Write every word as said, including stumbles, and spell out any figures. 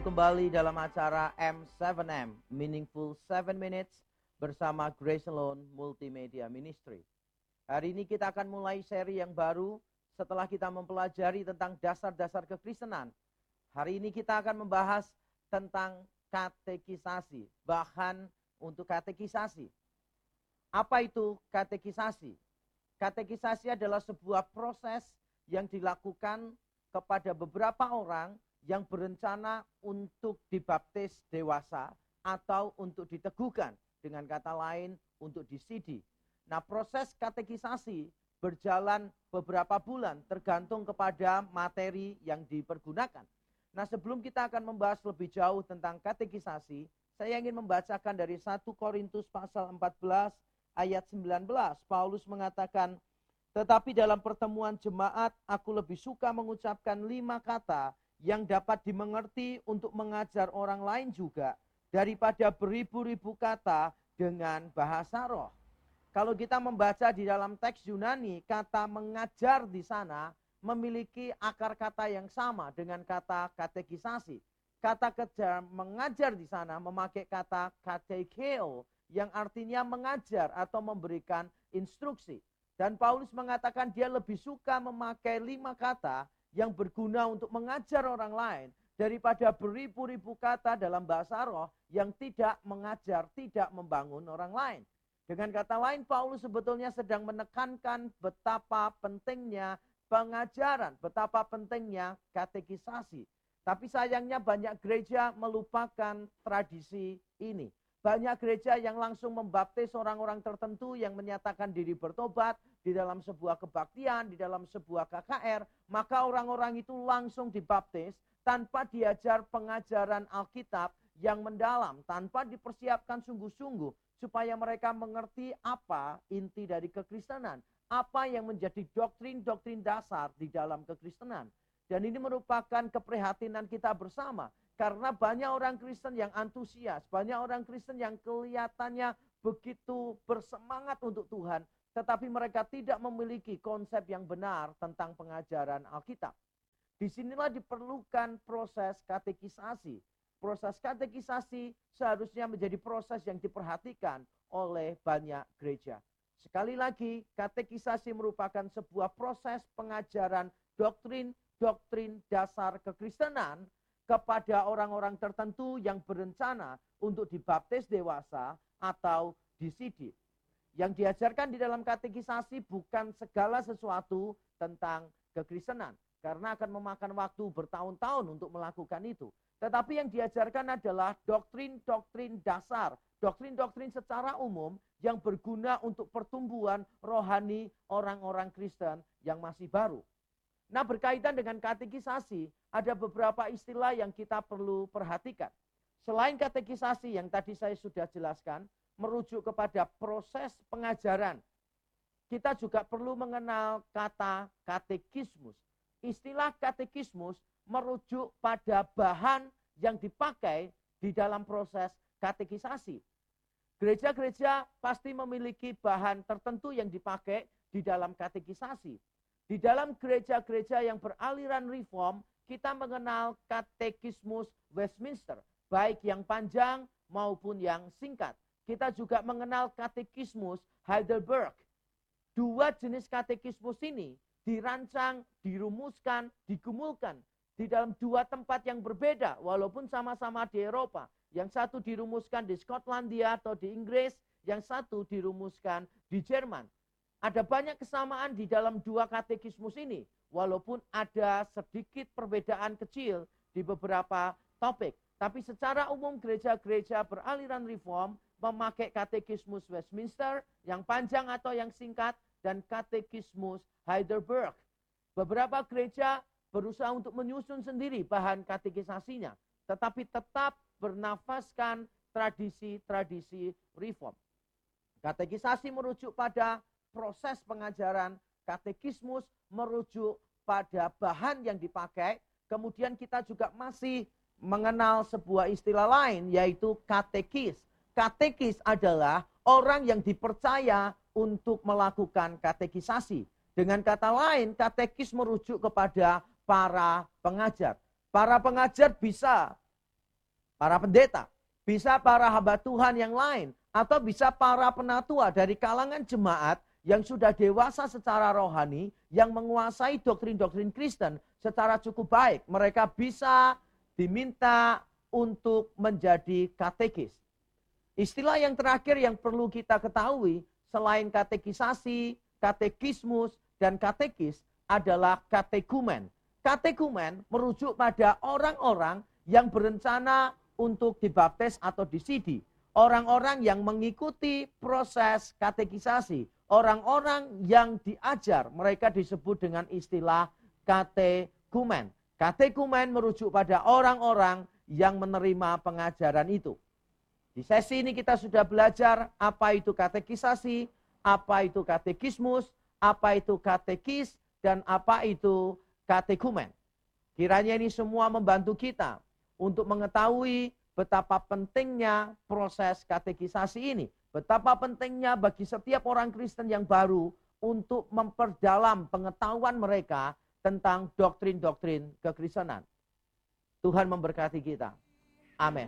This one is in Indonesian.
kembali dalam acara M tujuh M, Meaningful tujuh Minutes, bersama Grace Alone Multimedia Ministry. Hari ini kita akan mulai seri yang baru setelah kita mempelajari tentang dasar-dasar kekristenan. Hari ini kita akan membahas tentang katekisasi, bahan untuk katekisasi. Apa itu katekisasi? Katekisasi adalah sebuah proses yang dilakukan kepada beberapa orang yang berencana untuk dibaptis dewasa atau untuk diteguhkan, dengan kata lain untuk disidi. Nah, proses katekisasi berjalan beberapa bulan tergantung kepada materi yang dipergunakan. Nah, sebelum kita akan membahas lebih jauh tentang katekisasi, saya ingin membacakan dari satu Korintus pasal empat belas ayat sembilan belas. Paulus mengatakan, "Tetapi dalam pertemuan jemaat aku lebih suka mengucapkan lima kata yang dapat dimengerti untuk mengajar orang lain juga, daripada beribu-ribu kata dengan bahasa roh." Kalau kita membaca di dalam teks Yunani, kata mengajar di sana memiliki akar kata yang sama dengan kata katekisasi. Kata kerja mengajar di sana memakai kata katekeo, yang artinya mengajar atau memberikan instruksi. Dan Paulus mengatakan dia lebih suka memakai lima kata yang berguna untuk mengajar orang lain daripada beribu-ribu kata dalam bahasa roh yang tidak mengajar, tidak membangun orang lain. Dengan kata lain, Paulus sebetulnya sedang menekankan betapa pentingnya pengajaran, betapa pentingnya katekisasi. Tapi sayangnya banyak gereja melupakan tradisi ini. Banyak gereja yang langsung membaptis orang-orang tertentu yang menyatakan diri bertobat di dalam sebuah kebaktian, di dalam sebuah K K R. Maka orang-orang itu langsung dibaptis tanpa diajar pengajaran Alkitab yang mendalam, tanpa dipersiapkan sungguh-sungguh supaya mereka mengerti apa inti dari kekristenan, apa yang menjadi doktrin-doktrin dasar di dalam kekristenan. Dan ini merupakan keprihatinan kita bersama, karena banyak orang Kristen yang antusias, banyak orang Kristen yang kelihatannya begitu bersemangat untuk Tuhan, tetapi mereka tidak memiliki konsep yang benar tentang pengajaran Alkitab. Disinilah diperlukan proses katekisasi. Proses katekisasi seharusnya menjadi proses yang diperhatikan oleh banyak gereja. Sekali lagi, katekisasi merupakan sebuah proses pengajaran doktrin-doktrin dasar kekristenan kepada orang-orang tertentu yang berencana untuk dibaptis dewasa atau disidi. Yang diajarkan di dalam katekisasi bukan segala sesuatu tentang kekristenan, karena akan memakan waktu bertahun-tahun untuk melakukan itu. Tetapi yang diajarkan adalah doktrin-doktrin dasar, doktrin-doktrin secara umum yang berguna untuk pertumbuhan rohani orang-orang Kristen yang masih baru. Nah, berkaitan dengan katekisasi, ada beberapa istilah yang kita perlu perhatikan. Selain katekisasi yang tadi saya sudah jelaskan, merujuk kepada proses pengajaran, kita juga perlu mengenal kata katekismus. Istilah katekismus merujuk pada bahan yang dipakai di dalam proses katekisasi. Gereja-gereja pasti memiliki bahan tertentu yang dipakai di dalam katekisasi. Di dalam gereja-gereja yang beraliran reform, kita mengenal katekismus Westminster, baik yang panjang maupun yang singkat. Kita juga mengenal katekismus Heidelberg. Dua jenis katekismus ini dirancang, dirumuskan, digumulkan di dalam dua tempat yang berbeda, walaupun sama-sama di Eropa. Yang satu dirumuskan di Skotlandia atau di Inggris, yang satu dirumuskan di Jerman. Ada banyak kesamaan di dalam dua katekismus ini, walaupun ada sedikit perbedaan kecil di beberapa topik. Tapi secara umum gereja-gereja beraliran reform memakai katekismus Westminster, yang panjang atau yang singkat, dan katekismus Heidelberg. Beberapa gereja berusaha untuk menyusun sendiri bahan katekisasinya, tetapi tetap bernafaskan tradisi-tradisi reform. Katekisasi merujuk pada proses pengajaran, katekismus merujuk pada bahan yang dipakai. Kemudian kita juga masih mengenal sebuah istilah lain, yaitu katekis. Katekis adalah orang yang dipercaya untuk melakukan katekisasi. Dengan kata lain, katekis merujuk kepada para pengajar. Para pengajar bisa para pendeta, bisa para hamba Tuhan yang lain, atau bisa para penatua dari kalangan jemaat yang sudah dewasa secara rohani, yang menguasai doktrin-doktrin Kristen secara cukup baik. Mereka bisa diminta untuk menjadi katekis. Istilah yang terakhir yang perlu kita ketahui, selain katekisasi, katekismus, dan katekis, adalah katekumen. Katekumen merujuk pada orang-orang yang berencana untuk dibaptis atau disidi. Orang-orang yang mengikuti proses katekisasi. Orang-orang yang diajar, mereka disebut dengan istilah katekumen. Katekumen merujuk pada orang-orang yang menerima pengajaran itu. Di sesi ini kita sudah belajar apa itu katekisasi, apa itu katekismus, apa itu katekis, dan apa itu katekumen. Kiranya ini semua membantu kita untuk mengetahui betapa pentingnya proses katekisasi ini. Betapa pentingnya bagi setiap orang Kristen yang baru untuk memperdalam pengetahuan mereka tentang doktrin-doktrin kekristenan. Tuhan memberkati kita. Amin.